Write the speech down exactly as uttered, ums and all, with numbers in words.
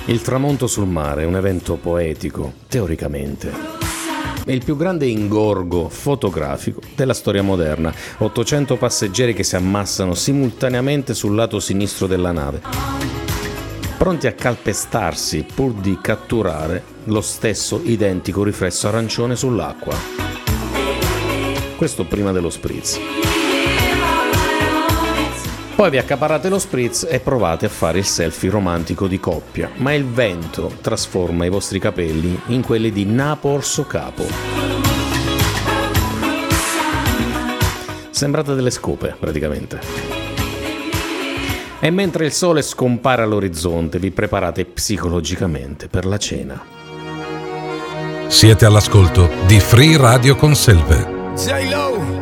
Il tramonto sul mare, un evento poetico, teoricamente. È il più grande ingorgo fotografico della storia moderna. ottocento passeggeri che si ammassano simultaneamente sul lato sinistro della nave, pronti a calpestarsi pur di catturare lo stesso identico riflesso arancione sull'acqua. Questo prima dello spritz. Poi vi accaparrate lo spritz e provate a fare il selfie romantico di coppia, ma il vento trasforma i vostri capelli in quelli di Napo Orsocapo. Sembrate delle scope, praticamente. E mentre il sole scompare all'orizzonte, vi preparate psicologicamente per la cena. Siete all'ascolto di Free Radio Conselve. J-Lo